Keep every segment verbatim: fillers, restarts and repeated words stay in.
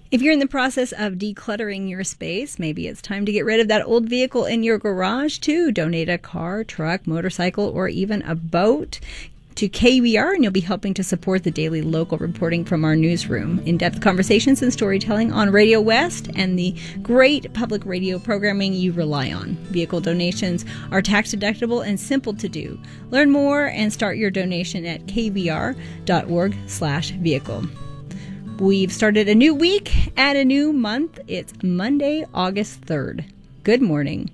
If you're in the process of decluttering your space, maybe it's time to get rid of that old vehicle in your garage too. Donate a car, truck, motorcycle, or even a boat to K V R, and you'll be helping to support the daily local reporting from our newsroom. In-depth conversations and storytelling on Radio West and the great public radio programming you rely on. Vehicle donations are tax-deductible and simple to do. Learn more and start your donation at kvr.org slash vehicle. We've started a new week and a new month. It's Monday, August third. Good morning.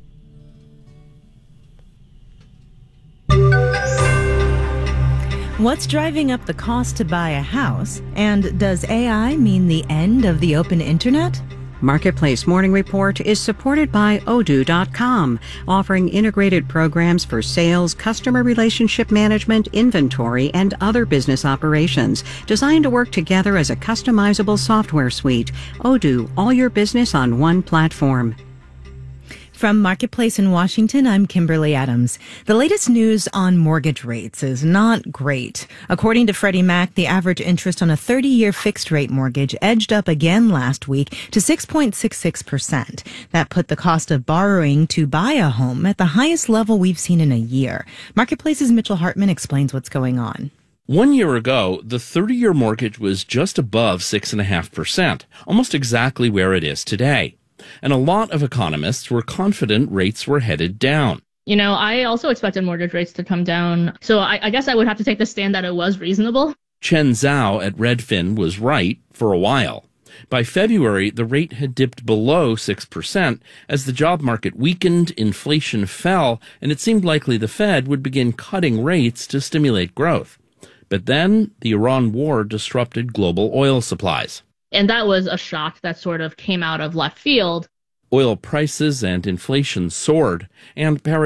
What's driving up the cost to buy a house? And does A I mean the end of the open internet? Marketplace Morning Report is supported by Odoo dot com, offering integrated programs for sales, customer relationship management, inventory, and other business operations, designed to work together as a customizable software suite. Odoo, all your business on one platform. From Marketplace in Washington, I'm Kimberly Adams. The latest news on mortgage rates is not great. According to Freddie Mac, the average interest on a thirty-year fixed-rate mortgage edged up again last week to six point six six percent. That put the cost of borrowing to buy a home at the highest level we've seen in a year. Marketplace's Mitchell Hartman explains what's going on. One year ago, the thirty-year mortgage was just above six point five percent, almost exactly where it is today. And a lot of economists were confident rates were headed down. You know, I also expected mortgage rates to come down, so I, I guess I would have to take the stand that it was reasonable. Chen Zhao at Redfin was right for a while. By February, the rate had dipped below six percent as the job market weakened, inflation fell, and it seemed likely the Fed would begin cutting rates to stimulate growth. But then the Iran war disrupted global oil supplies. And that was a shock that sort of came out of left field. Oil prices and inflation soared, and Paris